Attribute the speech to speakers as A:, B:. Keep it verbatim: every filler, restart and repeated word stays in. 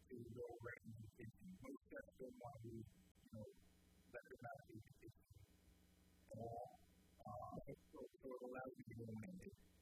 A: to go right into the kitchen. Most chefs don't want to, you know, let them out of the kitchen at all. Uh, so, so it allows you to go in and